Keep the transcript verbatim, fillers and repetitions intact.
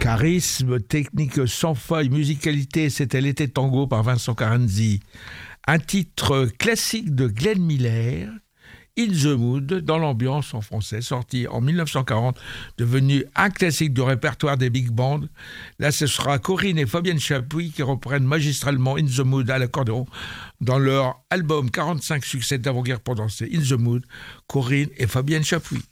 Charisme, technique sans faille, musicalité, c'était l'été tango par Vincent Carenzi. Un titre classique de Glenn Miller, In the Mood, dans l'ambiance en français, sorti en mille neuf cent quarante, devenu un classique du répertoire des big bands. Là, ce sera Corinne et Fabienne Chapuis qui reprennent magistralement In the Mood à l'accordéon dans leur album quarante-cinq succès d'avant-guerre pour danser. In the Mood, Corinne et Fabienne Chapuis.